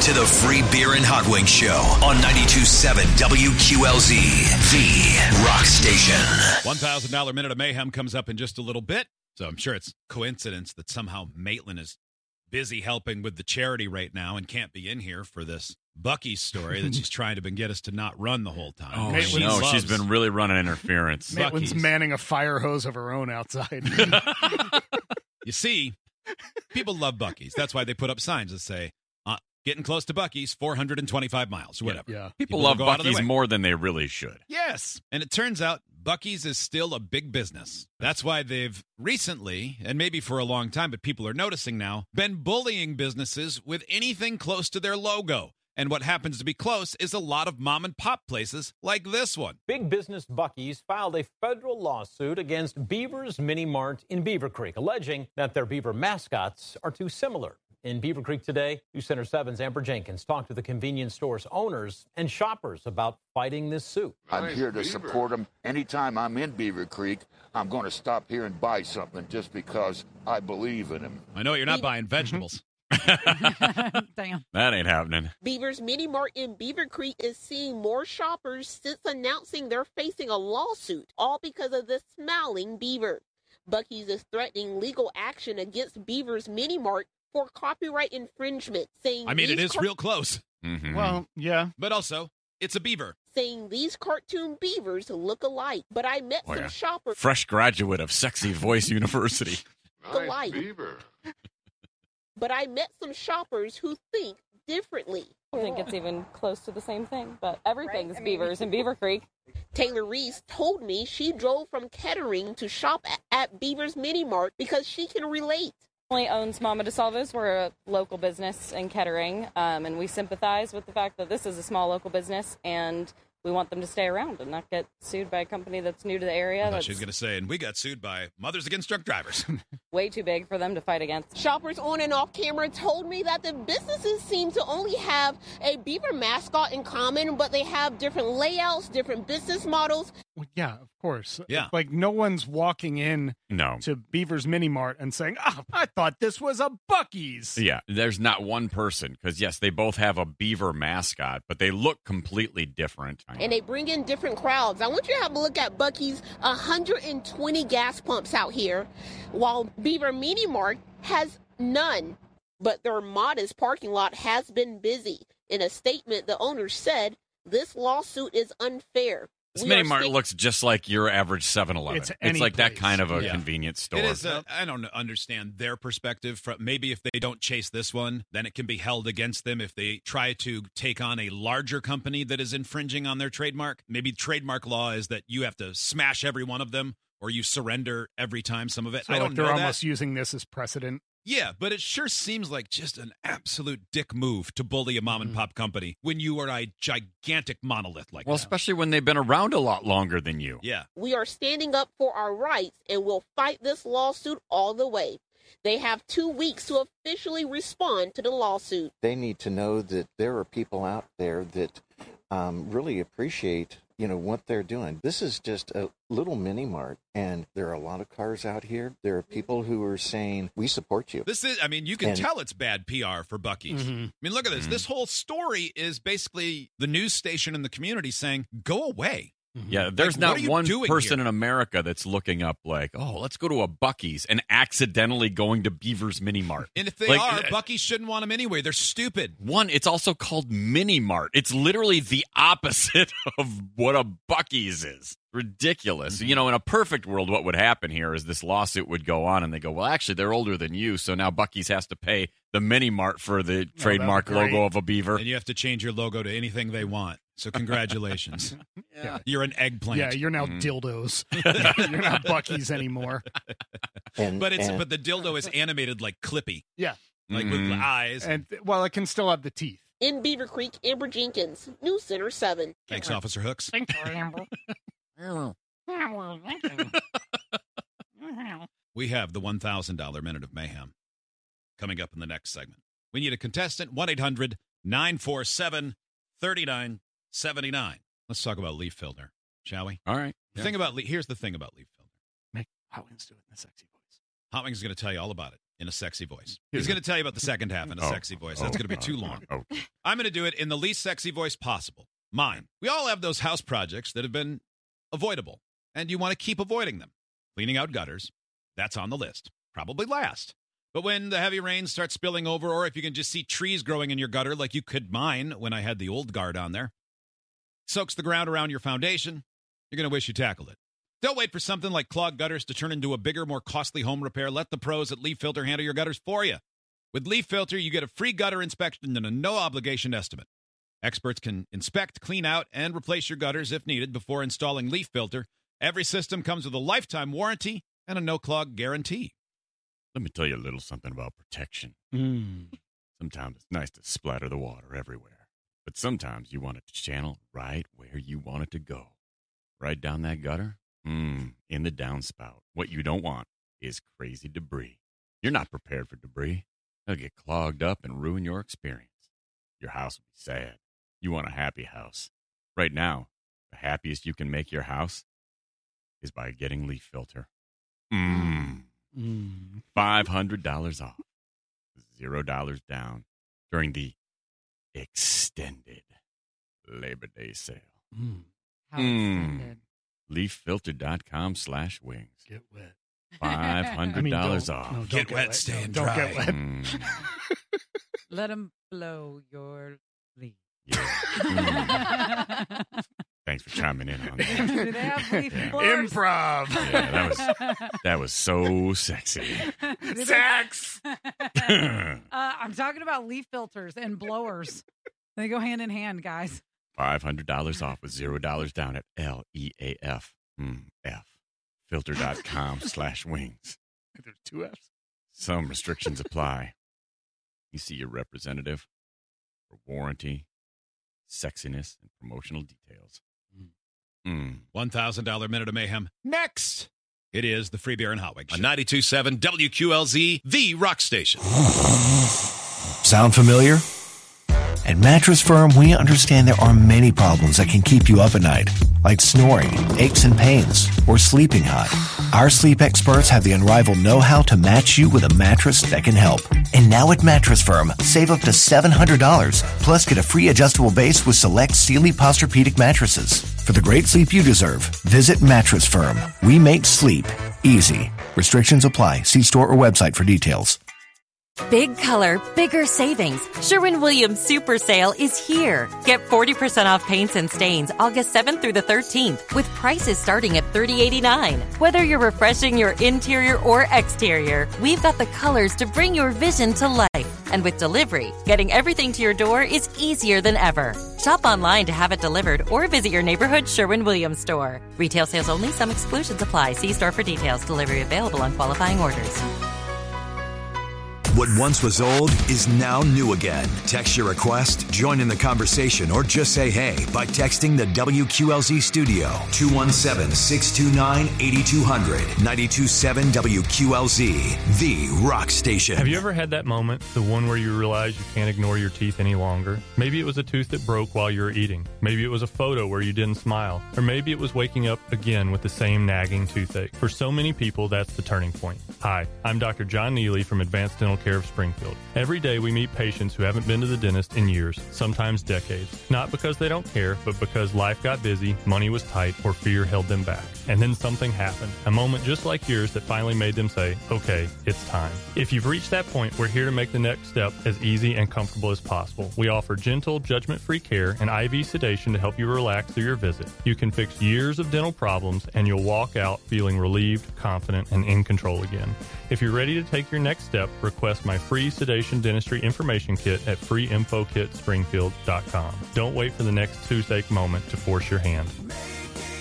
to the Free Beer and Hot Wings Show on 92.7 WQLZ, the rock station. $1,000 Minute of Mayhem comes up in just a little bit. So I'm sure it's coincidence that somehow Maitland is busy helping with the charity right now and can't be in here for this Buc-ee's story that she's trying to get us to not run the whole time. Oh, no, she's been really running interference. Maitland's manning a fire hose of her own outside. You see, people love Buc-ee's. That's why they put up signs that say, getting close to Buc-ee's, 425 miles, or whatever. Yeah. People love Buc-ee's more than they really should. Yes. And it turns out Buc-ee's is still a big business. That's why they've recently, and maybe for a long time, but people are noticing now, been bullying businesses with anything close to their logo. And what happens to be close is a lot of mom and pop places like this one. Big business Buc-ee's filed a federal lawsuit against Beaver's Mini Mart in Beaver Creek, alleging that their beaver mascots are too similar. In Beaver Creek today, News Center 7's Amber Jenkins talked to the convenience store's owners and shoppers about fighting this suit. I'm here to support them. Anytime I'm in Beaver Creek, I'm going to stop here and buy something just because I believe in them. I know you're not buying vegetables. Damn. That ain't happening. Beaver's Mini Mart in Beaver Creek is seeing more shoppers since announcing they're facing a lawsuit, all because of the smiling beaver. Buc-ee's is threatening legal action against Beaver's Mini Mart for copyright infringement, saying it is real close. Mm-hmm. Well, yeah. But also, it's a beaver. Saying these cartoon beavers look alike. But I met some shoppers. Fresh graduate of Sexy Voice University. Alike. But I met some shoppers who think differently. I think it's even close to the same thing, but everything's beavers in Beaver Creek. Taylor Reese told me she drove from Kettering to shop at Beaver's Mini Mart because she can relate. Family owns Mama DeSalvo's. We're a local business in Kettering, and we sympathize with the fact that this is a small local business, and we want them to stay around and not get sued by a company that's new to the area. I thought she was going to say, and we got sued by Mothers Against Drunk Drivers. Way too big for them to fight against. Shoppers on and off camera told me that the businesses seem to only have a beaver mascot in common, but they have different layouts, different business models. Well, yeah, of course. Yeah. Like, no one's walking in to Beaver's Mini Mart and saying, I thought this was a Buc-ee's. Yeah, there's not one person, because, yes, they both have a beaver mascot, but they look completely different. And they bring in different crowds. I want you to have a look at Buc-ee's 120 gas pumps out here, while Beaver Mini Mart has none. But their modest parking lot has been busy. In a statement, the owner said, this lawsuit is unfair. This Mini Mart looks just like your average 7-Eleven. It's like that kind of a convenience store. It is. I don't understand their perspective. Maybe if they don't chase this one, then it can be held against them if they try to take on a larger company that is infringing on their trademark. Maybe trademark law is that you have to smash every one of them or you surrender every time some of it. So I don't they're know almost using this as precedent. Yeah, but it sure seems like just an absolute dick move to bully a mom-and-pop company when you are a gigantic monolith like that. Well, especially when they've been around a lot longer than you. Yeah. We are standing up for our rights and will fight this lawsuit all the way. They have 2 weeks to officially respond to the lawsuit. They need to know that there are people out there that really appreciate what they're doing. This is just a little mini mart, and there are a lot of cars out here. There are people who are saying, we support you. This is, you can tell it's bad PR for Buc-ee's. Mm-hmm. Look at this. This whole story is basically the news station in the community saying, go away. Yeah, there's not one person in America that's looking up like, let's go to a Buc-ee's and accidentally going to Beaver's Mini Mart. And if they are, Buc-ee's shouldn't want them anyway. They're stupid. One, it's also called Mini Mart. It's literally the opposite of what a Buc-ee's is. Ridiculous. In a perfect world, what would happen here is this lawsuit would go on and they go, well, actually, they're older than you, so now Buc-ee's has to pay the Mini Mart for the trademark logo of a beaver. And you have to change your logo to anything they want. So congratulations. Yeah. You're an eggplant. Yeah, you're now dildos. You're not Buc-ee's anymore. But the dildo is animated like Clippy. Yeah. Like with the eyes. And it can still have the teeth. In Beaver Creek, Amber Jenkins, News Center 7. Thanks, Officer Hooks. Thanks, Amber. We have the $1,000 Minute of Mayhem coming up in the next segment. We need a contestant, 1-800-947-3979. Let's talk about leaf filter, shall we? All right. Here's the thing about leaf filter. Make Hot Wings do it in a sexy voice. Hot Wings is going to tell you all about it in a sexy voice. He's going to tell you about the second half in a sexy voice. That's going to be too long. Okay. I'm going to do it in the least sexy voice possible. Mine. We all have those house projects that have been avoidable, and you want to keep avoiding them. Cleaning out gutters, that's on the list. Probably last. But when the heavy rains start spilling over, or if you can just see trees growing in your gutter like you could mine when I had the old guard on there, soaks the ground around your foundation, you're going to wish you tackled it. Don't wait for something like clogged gutters to turn into a bigger, more costly home repair. Let the pros at Leaf Filter handle your gutters for you. With Leaf Filter, you get a free gutter inspection and a no-obligation estimate. Experts can inspect, clean out, and replace your gutters if needed before installing Leaf Filter. Every system comes with a lifetime warranty and a no-clog guarantee. Let me tell you a little something about protection. Sometimes it's nice to splatter the water everywhere, but sometimes you want it to channel right where you want it to go. Right down that gutter, in the downspout. What you don't want is crazy debris. You're not prepared for debris. It'll get clogged up and ruin your experience. Your house will be sad. You want a happy house. Right now, the happiest you can make your house is by getting Leaf Filter. $500 off. $0 down during the extended Labor Day sale. How extended? LeafFilter.com/wings. Get wet. $500 off. No, Get wet, stay and dry. Don't get wet. Let them blow your leaf. Yeah. Thanks for chiming in on that. Do they have leaf blowers? Improv. Yeah, that was so sexy. Sex. I'm talking about leaf filters and blowers. They go hand in hand, guys. $500 off with $0 down at LEAF. Filter.com/wings. There's 2 F's. Some restrictions apply. You see your representative for warranty, sexiness, and promotional details. $1,000 Minute of Mayhem. Next, it is the Free Beer and Hot Wings Show. On 92.7 WQLZ, the rock station. Sound familiar? At Mattress Firm, we understand there are many problems that can keep you up at night, like snoring, aches and pains, or sleeping hot. Our sleep experts have the unrivaled know-how to match you with a mattress that can help. And now at Mattress Firm, save up to $700, plus get a free adjustable base with select Sealy Posturepedic mattresses. For the great sleep you deserve, visit Mattress Firm. We make sleep easy. Restrictions apply. See store or website for details. Big color, bigger savings. Sherwin-Williams Super Sale is here. Get 40% off paints and stains August 7th through the 13th with prices starting at $30.89. Whether you're refreshing your interior or exterior, we've got the colors to bring your vision to life. And with delivery, getting everything to your door is easier than ever. Shop online to have it delivered or visit your neighborhood Sherwin-Williams store. Retail sales only. Some exclusions apply. See store for details. Delivery available on qualifying orders. What once was old is now new again. Text your request, join in the conversation, or just say hey by texting the WQLZ studio 217-629-8200. 92.7 WQLZ, the rock station. Have you ever had that moment, the one where you realize you can't ignore your teeth any longer? Maybe it was a tooth that broke while you were eating. Maybe it was a photo where you didn't smile. Or maybe it was waking up again with the same nagging toothache. For so many people, that's the turning point. Hi, I'm Dr. John Neely from Advanced Dental Care of Springfield. Every day we meet patients who haven't been to the dentist in years, sometimes decades. Not because they don't care, but because life got busy, money was tight, or fear held them back. And then something happened. A moment just like yours that finally made them say, okay, it's time. If you've reached that point, we're here to make the next step as easy and comfortable as possible. We offer gentle, judgment-free care and IV sedation to help you relax through your visit. You can fix years of dental problems and you'll walk out feeling relieved, confident, and in control again. If you're ready to take your next step, request my free sedation dentistry information kit at freeinfokitspringfield.com. Don't wait for the next toothache moment to force your hand.